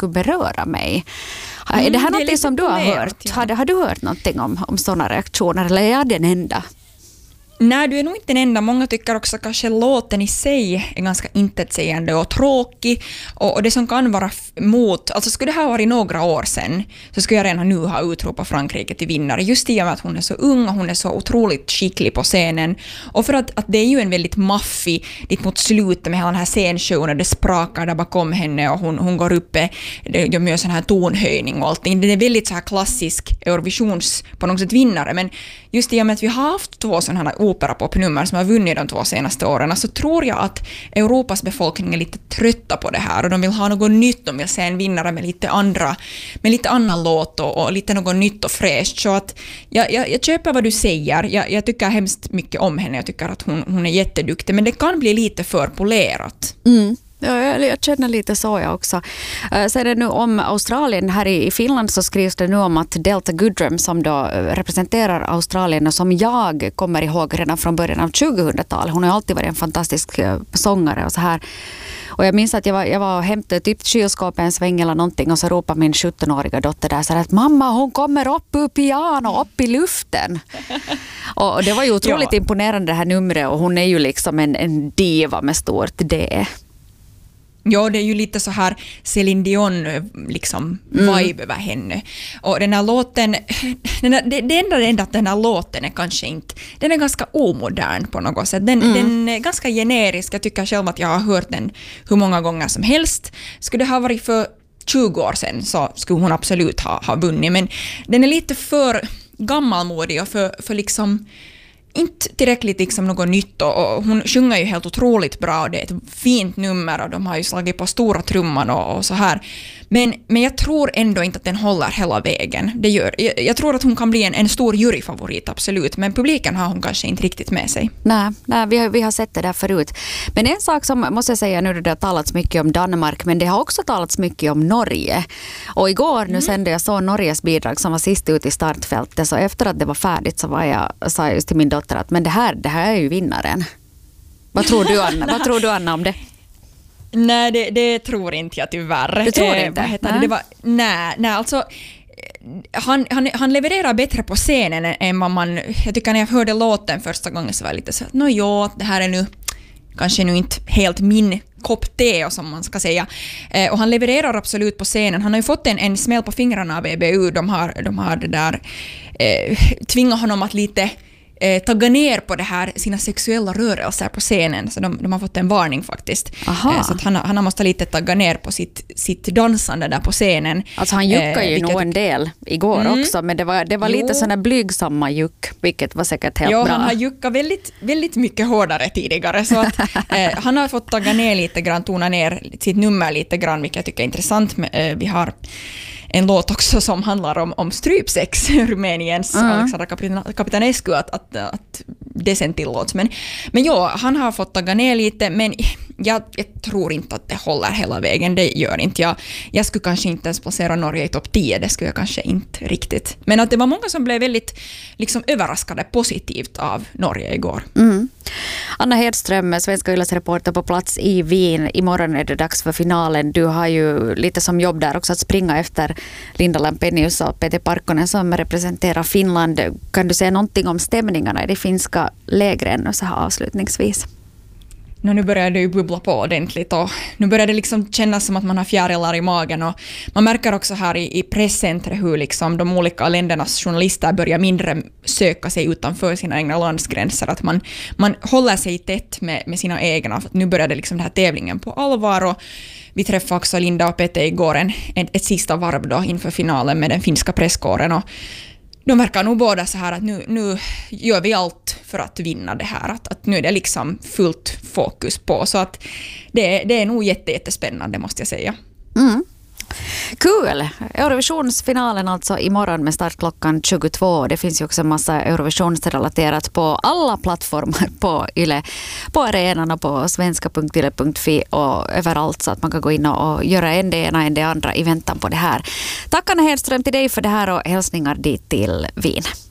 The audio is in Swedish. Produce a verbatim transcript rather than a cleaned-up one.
skulle beröra mig. Mm, är det här det något som du har hört? Ja. Har, har du hört någonting om, om sådana reaktioner eller är jag den enda? Nej, du är nog inte den enda. Många tycker också kanske låten i sig är ganska intetsägande och tråkig. Och, och det som kan vara f- mot... Alltså skulle det här varit några år sedan så skulle jag redan nu ha utropat Frankrike till vinnare. Just i och med att hon är så ung och hon är så otroligt skicklig på scenen. Och för att, att det är ju en väldigt maffig dit mot slutet med hela den här scenshowen och det sprakar där bakom henne och hon, hon går uppe, de gör sån här tonhöjning och allting. Det är väldigt så här klassisk Eurovisions på något sätt vinnare. Men just i och med att vi har haft två sådana här operapopnummer som har vunnit de två senaste åren, så tror jag att Europas befolkning är lite trötta på det här och de vill ha något nytt, de vill se en vinnare med lite andra, med lite annan låt och, och lite något nytt och fräscht. Så att jag, jag, jag köper vad du säger. Jag, jag tycker hemskt mycket om henne. Jag tycker att hon, hon är jätteduktig, men det kan bli lite för polerat. Mm. Ja, jag, jag känner lite så jag också. Uh, så är det nu om Australien. Här i, i Finland så skrivs det nu om att Delta Goodrem som då representerar Australien och som jag kommer ihåg redan från början av tjugohundratalet. Hon har alltid varit en fantastisk uh, sångare och så här. Och jag minns att jag var, jag var och hämtade typ kylskåpet en sväng eller någonting och så ropade min sjuttonåriga dotter där så att mamma, hon kommer upp ur piano, upp i luften. och, och det var ju otroligt ja. imponerande det här numret och hon är ju liksom en, en diva med stort D. Ja, det är ju lite så här Céline Dion liksom vibe mm. över henne. Och den här låten, den här, det, det enda är att den här låten är kanske inte, den är ganska omodern på något sätt. Den, mm. den är ganska generisk. Jag tycker själv att jag har hört den hur många gånger som helst. Skulle det ha varit för tjugo år sedan så skulle hon absolut ha, ha vunnit. Men den är lite för gammalmodig och för, för liksom inte tillräckligt liksom något nytt och, och hon sjunger ju helt otroligt bra och det är ett fint nummer och de har ju slagit på stora trumman och, och så här. Men, men jag tror ändå inte att den håller hela vägen. Det gör, jag, jag tror att hon kan bli en, en stor juryfavorit, absolut. Men publiken har hon kanske inte riktigt med sig. Nej, nej vi, har, vi har sett det där förut. Men en sak som måste jag säga nu, det har talats mycket om Danmark, men det har också talats mycket om Norge. Och igår mm. nu sände jag så Norges bidrag som var sist ut i startfältet. Så efter att det var färdigt så var jag, sa jag just till min dotter att men det här, det här är ju vinnaren. Vad tror du, Anna? Vad tror du, Anna, om det? Nej, det, det tror inte jag tyvärr. Du tror inte? Eh, nej. Det? Det var, nej, nej, alltså han, han, han levererar bättre på scenen än vad man... Jag tycker när jag hörde låten första gången så var jag lite så att nå ja, det här är nu kanske nu inte helt min kopp te, som man ska säga. Eh, och han levererar absolut på scenen. Han har ju fått en, en smäll på fingrarna av E B U. De har, de har det där eh, tvingat honom att lite eh, tagga ner på det här, sina sexuella rörelser på scenen. Så de, de har fått en varning faktiskt. Eh, så att han, han måste lite tagga ner på sitt, sitt dansande där på scenen. Alltså han juckade ju eh, nog en del igår mm. också, men det var, det var lite sådana blygsamma juck, vilket var säkert helt jo, bra. Han har juckat väldigt, väldigt mycket hårdare tidigare, så att eh, han har fått tagga ner lite grann, tona ner sitt nummer lite grann, vilket jag tycker är intressant. Eh, vi har en låt också som handlar om, om strypsex, Rumäniens mm. Alexandra Capitanescu, att, att, att det sen tillåts. Men, men ja, han har fått tagga ner lite, men jag, jag tror inte att det håller hela vägen. Det gör inte jag. Jag skulle kanske inte ens placera Norge i topp tio, det skulle jag kanske inte riktigt. Men att det var många som blev väldigt liksom, överraskade positivt av Norge igår. Mm. Anna Hedström, Svenska Yles reporter på plats i Wien. Imorgon är det dags för finalen. Du har ju lite som jobb där också att springa efter Linda Lampenius och Peter Parkkonen som representerar Finland. Kan du säga någonting om stämningarna i det finska lägren så här avslutningsvis? No, nu börjar det ju bubbla på ordentligt och nu börjar det liksom kännas som att man har fjärilar i magen och man märker också här i, i presscentret hur liksom de olika ländernas journalister börjar mindre söka sig utanför sina egna landsgränser, att man, man håller sig tätt med, med sina egna, för att nu börjar det liksom den här tävlingen på allvar och vi träffade också Linda och Peter igår en, ett, ett sista varv då inför finalen med den finska presskåren och de verkar nog båda så här att nu, nu gör vi allt för att vinna det här. Att, att nu är det liksom fullt fokus på. Så att det, det är nog jätte, jättespännande måste jag säga. Mm. Kul! Eurovisionsfinalen alltså imorgon med start klockan tjugotvå. Det finns ju också en massa Eurovisionsrelaterat på alla plattformar på Yle, på arenan och på svenska punkt yle punkt fi och överallt så att man kan gå in och göra en det ena en det andra i väntan på det här. Tack Anna Hedström till dig för det här och hälsningar dit till Wien.